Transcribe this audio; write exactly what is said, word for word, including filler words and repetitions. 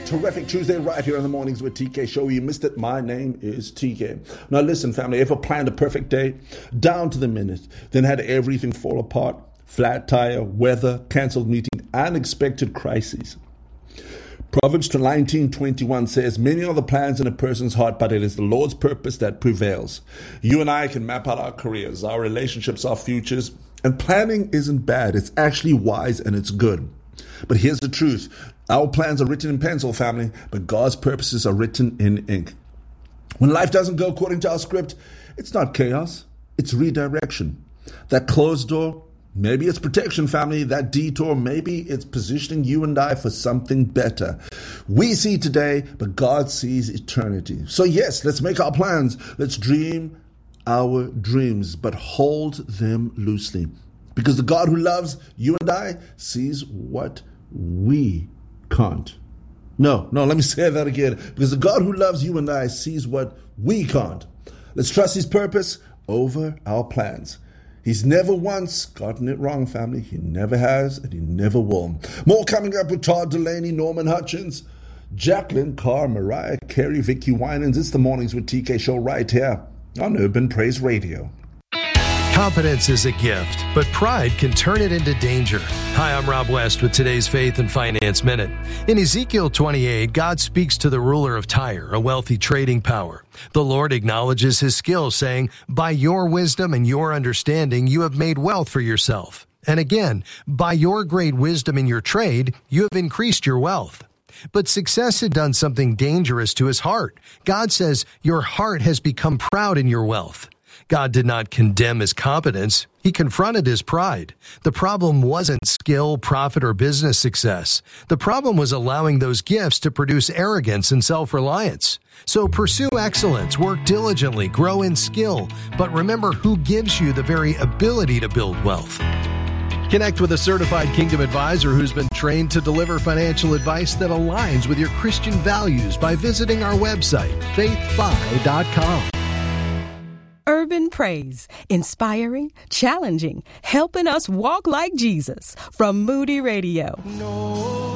Terrific Tuesday right here in the mornings with T K Show. You missed it. My name is T K. Now listen, family, ever planned a perfect day down to the minute, then had everything fall apart? Flat tire, weather, cancelled meeting, unexpected crises. Proverbs nineteen twenty-one says, many are the plans in a person's heart, but it is the Lord's purpose that prevails. You and I can map out our careers, our relationships, our futures, and planning isn't bad. It's actually wise and it's good. But here's the truth. Our plans are written in pencil, family, but God's purposes are written in ink. When life doesn't go according to our script, it's not chaos, it's redirection. That closed door, maybe it's protection, family. That detour, maybe it's positioning you and I for something better. We see today, but God sees eternity. So yes, let's make our plans. Let's dream our dreams, but hold them loosely. Because the God who loves you and I sees what we can't. No, no, let me say that again. Because the God who loves you and I sees what we can't. Let's trust his purpose over our plans. He's never once gotten it wrong, family. He never has, and he never will. More coming up with Todd Delaney, Norman Hutchins, Jacqueline Carr, Mariah Carey, Vicky Winans. It's the Mornings with T K Show right here on Urban Praise Radio. Confidence is a gift, but pride can turn it into danger. Hi, I'm Rob West with today's Faith and Finance Minute. In Ezekiel twenty-eight, God speaks to the ruler of Tyre, a wealthy trading power. The Lord acknowledges his skill, saying, by your wisdom and your understanding, you have made wealth for yourself. And again, by your great wisdom in your trade, you have increased your wealth. But success had done something dangerous to his heart. God says, your heart has become proud in your wealth. God did not condemn his competence. He confronted his pride. The problem wasn't skill, profit, or business success. The problem was allowing those gifts to produce arrogance and self-reliance. So pursue excellence, work diligently, grow in skill, but remember who gives you the very ability to build wealth. Connect with a certified Kingdom advisor who's been trained to deliver financial advice that aligns with your Christian values by visiting our website, faith fi dot com. Urban Praise, inspiring, challenging, helping us walk like Jesus from Moody Radio. No.